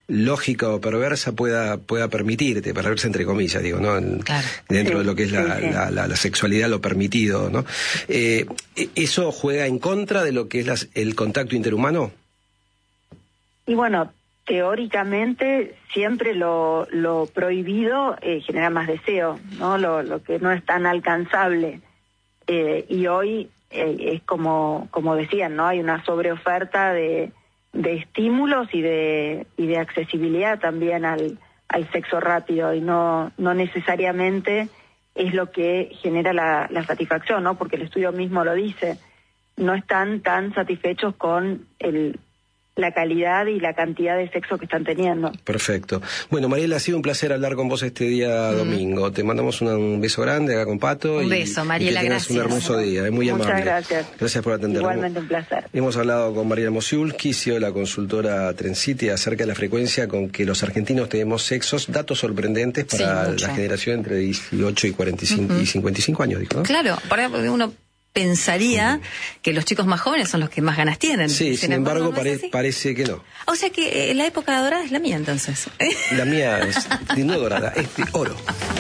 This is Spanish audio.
lógica o perversa pueda permitirte, perversa entre comillas, digo, ¿no? Claro. Dentro de lo que es la sexualidad, lo permitido, ¿no? ¿Eso juega en contra de lo que es el contacto interhumano? Y bueno, teóricamente siempre lo prohibido genera más deseo, ¿no? Lo que no es tan alcanzable. Y hoy es como decían, ¿no? Hay una sobreoferta de estímulos y de accesibilidad también al sexo rápido, y no necesariamente es lo que genera la satisfacción, ¿no? Porque el estudio mismo lo dice, no están tan satisfechos con la calidad y la cantidad de sexo que están teniendo. Perfecto. Bueno, Mariela, ha sido un placer hablar con vos este día domingo. Te mandamos un beso grande acá con Pato. Un beso, Mariela, y que tengas gracias. un hermoso día, es muy amable. Muchas gracias. Gracias por atendernos. Igualmente un placer. Hemos hablado con Mariela Mosiulski, CEO de la consultora Trencity, acerca de la frecuencia con que los argentinos tenemos sexos, datos sorprendentes para la generación entre 18 y 45 y 55 años, dijo, ¿no? Claro, porque uno pensaría que los chicos más jóvenes son los que más ganas tienen. Sí, sin embargo, parece que no. O sea que la época dorada es la mía, entonces. La mía es no dorada, es de oro.